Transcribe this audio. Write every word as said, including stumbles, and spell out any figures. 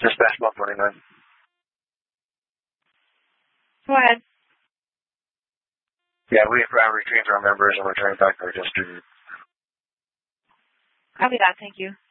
Dispatch one forty-nine. Go ahead. Yeah, we have retrieved our members and returned back to our district. Copy that. Thank you.